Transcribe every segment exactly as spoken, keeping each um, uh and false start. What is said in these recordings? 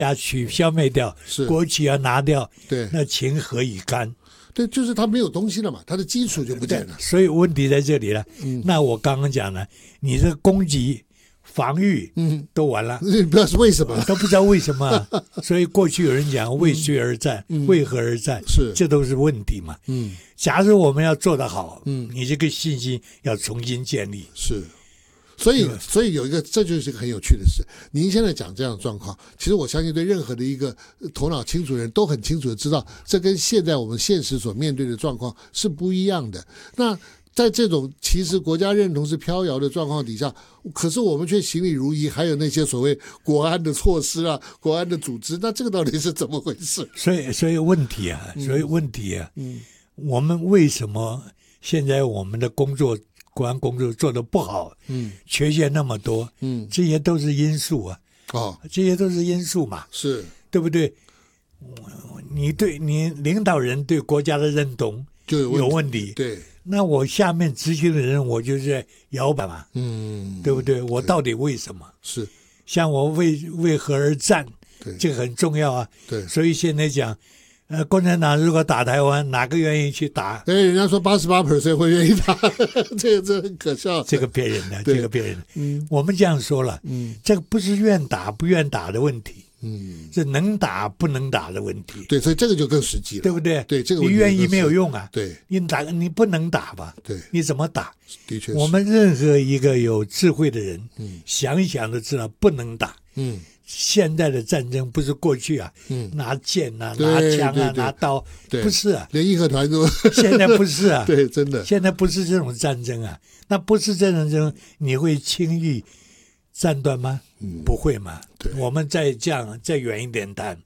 要取消灭掉，国旗要拿掉， 对， 那情何以堪？ 对，就是他没有东西了嘛，他的基础就不见了。 所以问题在这里了。嗯、那我刚刚讲了，你这攻击、防御，嗯，都完了， 不知道是为什么， 都不知道为什么。所以过去有人讲为谁而战，嗯、为何而战， 是这都是问题嘛。嗯，假如我们要做得好，嗯，你这个信心要重新建立。 是。所以，所以有一个，这就是一个很有趣的事。您现在讲这样的状况，其实我相信对任何的一个头脑清楚的人都很清楚的知道，这跟现在我们现实所面对的状况是不一样的。那在这种其实国家认同是飘摇的状况底下，可是我们却行礼如仪，还有那些所谓国安的措施啊、国安的组织，那这个到底是怎么回事？ 所以，所以问题啊，所以问题啊，嗯，我们为什么现在我们的工作？国安工作做得不好，嗯，缺陷那么多，嗯，这些都是因素啊，哦，这些都是因素嘛， 是对不对？你对你领导人对国家的认同就有问题， 有问题， 对， 那我下面执行的人，我就是在摇摆嘛，嗯，对不对？我到底为什么？ 是， 像我为为何而战， 对， 这个很重要啊， 对， 所以现在讲。呃，共产党如果打台湾，哪个愿意去打？ 哎，人家说八十八 percent 会愿意打，这个这很可笑。 这个骗人的，这个骗人的。嗯，我们这样说了，嗯，这个不是愿打不愿打的问题，嗯，是能打不能打的问题。 对，所以这个就更实际了， 对不对？ 对，这个你愿意没有用啊。 对， 你打你不能打吧？ 对， 你怎么打？ 的确， 我们任何一个有智慧的人，嗯，想一想都知道不能打，嗯。现在的战争不是过去啊，嗯、拿剑啊，拿枪啊，拿刀，不是啊， 连义和团都现在不是啊， 对，真的， 现在不是这种战争啊，那不是这种战争，你会轻易战断吗？嗯、不会嘛。我们再这样再远一点谈，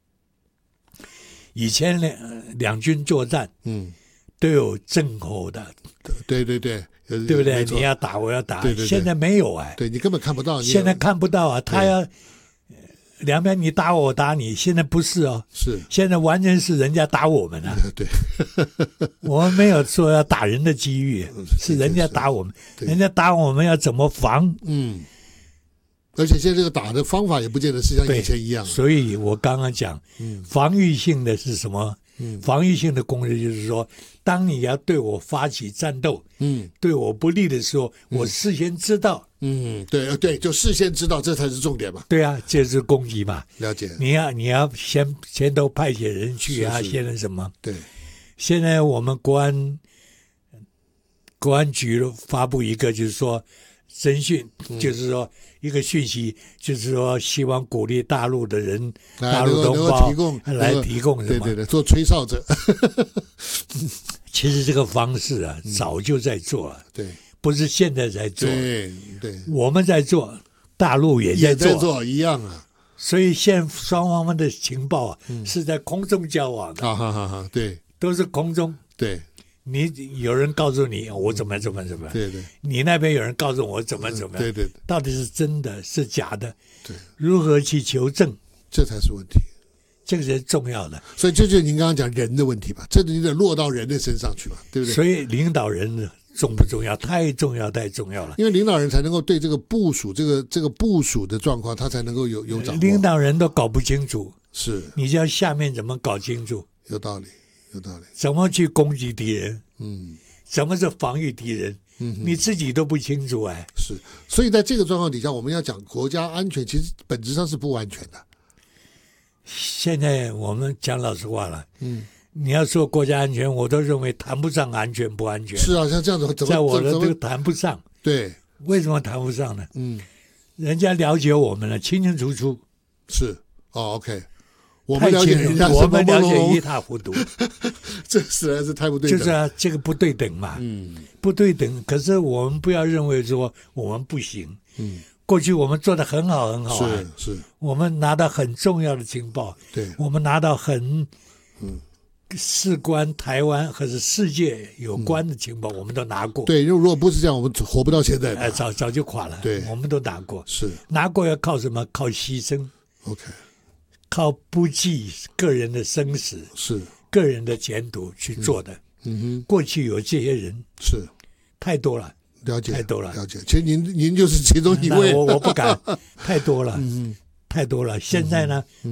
以前两两军作战，嗯，都有阵吼的， 对对对。 对不对？你要打，我要打。 对对对， 现在没有哎， 对你根本看不到。 现在看不到啊，他要两边你打我，我打你。现在不是哦， 是现在完全是人家打我们啊。 对， 我们没有说要打人的机遇，是人家打我们，人家打我们要怎么防？嗯， 而且现在这个打的方法也不见得是像以前一样。 所以我刚刚讲，嗯，防御性的是什么？嗯，防御性的攻势就是说，当你要对我发起战斗，嗯，对我不利的时候，嗯、我事先知道， 嗯，对对，就事先知道，这才是重点嘛。 对啊，这是攻击嘛。 了解。 你要你要先先都派遣人去啊， 是是现在什么？ 对。 现在我们国安国安局发布一个，就是说侦讯，嗯、就是说。一个讯息就是说，希望鼓励大陆的人、大陆同胞提供来提供什么？ 对对对，做吹哨者。 其实这个方式啊，早就在做了， 对， 不是现在在做， 对对， 我们在做，大陆也在做， 也在做一样啊。 所以现双方的情报啊，是在空中交往的， 哈哈哈，对， 都是空中， 对。 你有人告诉你我怎么怎么怎么， 对对， 你那边有人告诉我怎么怎么， 对对， 到底是真的是假的？ 对， 如何去求证？ 这才是问题， 这个是重要的。 所以这就是您刚刚讲人的问题吧？这你得落到人的身上去嘛，对不对？ 所以领导人重不重要？太重要，太重要了。 因为领导人才能够对这个部署，这个这个部署的状况，他才能够有有掌握。 领导人都搞不清楚， 是你叫下面怎么搞清楚？ 有道理。有道理， 怎么去攻击敌人？嗯，怎么是防御敌人？嗯，你自己都不清楚哎。 是，所以在这个状况底下，我们要讲国家安全，其实本质上是不安全的。 现在我们讲老实话了，嗯，你要说国家安全，我都认为谈不上安全不安全。 是啊，像这样子， 在我的这个谈不上。 对， 为什么谈不上呢？嗯，人家了解我们了，清清楚楚。 是，哦 ，OK。我们了解人家， 我们了解一塌糊涂， 这实在是太不对等。 就是啊，这个不对等嘛，嗯，不对等。可是我们不要认为说我们不行，嗯，过去我们做得很好很好啊， 是是， 我们拿到很重要的情报， 对， 我们拿到很嗯事关台湾或者世界有关的情报，嗯、我们都拿过。 对，如果不是这样，我们活不到现在。 哎，早早就垮了。 对， 我们都拿过， 是拿过要靠什么？靠牺牲。 OK。 靠不计个人的生死， 是个人的前途去做的。嗯哼，过去有这些人是太多了， 了解太多了， 了解。其实您您就是其中一位， 我我不敢，太多了。嗯太多了。现在呢，